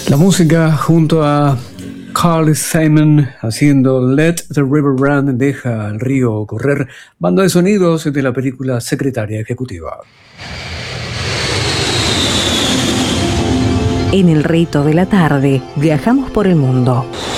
La música junto a Carly Simon haciendo Let the River Run, deja el río correr, banda de sonidos de la película Secretaria Ejecutiva. En el rito de la tarde viajamos por el mundo.